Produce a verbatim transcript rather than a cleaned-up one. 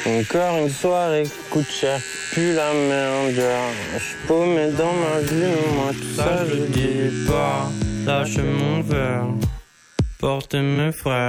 Encore une soirée coûte cher, plus la merde. Je suis paumé dans ma vie, moi tout ça, ça je dis pas. Lâche mon verre, porte mes frères.